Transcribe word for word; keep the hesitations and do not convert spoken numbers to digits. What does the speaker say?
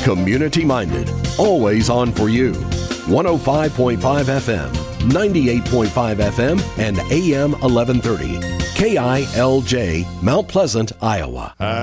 Community-minded, always on for you. one oh five point five F M, ninety-eight point five F M, and A M eleven thirty. K I L J, Mount Pleasant, Iowa. Uh,